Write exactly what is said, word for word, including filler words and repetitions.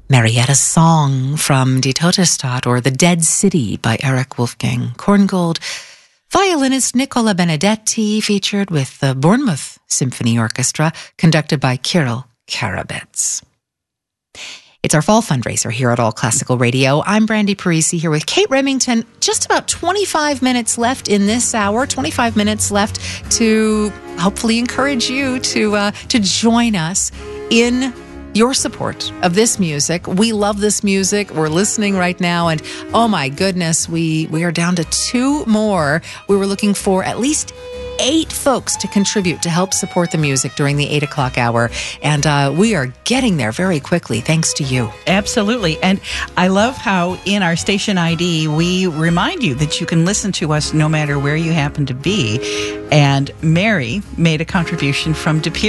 Marietta's Song from Die Todesstadt, or The Dead City by Eric Wolfgang Korngold. Violinist Nicola Benedetti featured with the Bournemouth Symphony Orchestra, conducted by Kirill Karabets. It's our fall fundraiser here at All Classical Radio. I'm Brandy Parisi here with Kate Remington. Just about twenty-five minutes left in this hour, twenty-five minutes left to hopefully encourage you to uh, to join us in your support of this music. We love this music. We're listening right now, and oh my goodness, we we are down to two more. We were looking for at least eight folks to contribute to help support the music during the eight o'clock hour, and uh, we are getting there very quickly thanks to you. Absolutely. And I love how in our station I D we remind you that you can listen to us no matter where you happen to be. And Mary made a contribution from De Pere.